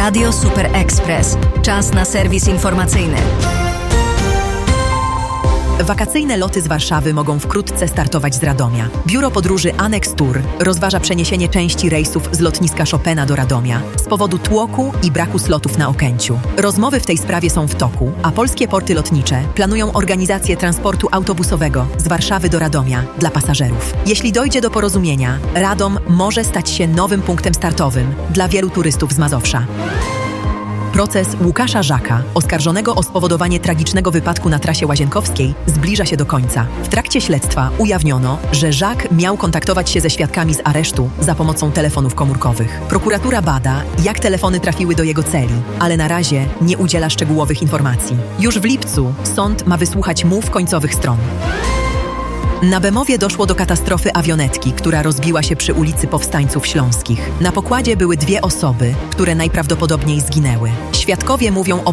Radio Super Express. Czas na serwis informacyjny. Wakacyjne loty z Warszawy mogą wkrótce startować z Radomia. Biuro Podróży Annex Tour rozważa przeniesienie części rejsów z lotniska Chopina do Radomia z powodu tłoku i braku slotów na Okęciu. Rozmowy w tej sprawie są w toku, a polskie porty lotnicze planują organizację transportu autobusowego z Warszawy do Radomia dla pasażerów. Jeśli dojdzie do porozumienia, Radom może stać się nowym punktem startowym dla wielu turystów z Mazowsza. Proces Łukasza Żaka, oskarżonego o spowodowanie tragicznego wypadku na trasie łazienkowskiej, zbliża się do końca. W trakcie śledztwa ujawniono, że Żak miał kontaktować się ze świadkami z aresztu za pomocą telefonów komórkowych. Prokuratura bada, jak telefony trafiły do jego celi, ale na razie nie udziela szczegółowych informacji. Już w lipcu sąd ma wysłuchać mów końcowych stron. Na Bemowie doszło do katastrofy awionetki, która rozbiła się przy ulicy Powstańców Śląskich. Na pokładzie były 2 osoby, które najprawdopodobniej zginęły. Świadkowie mówią o